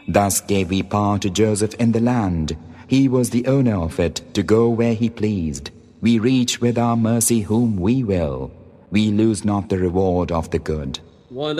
Thus gave we power to Joseph in the land. He was the owner of it, to go where he pleased. We reach with our mercy whom we will. We lose not the reward of the good.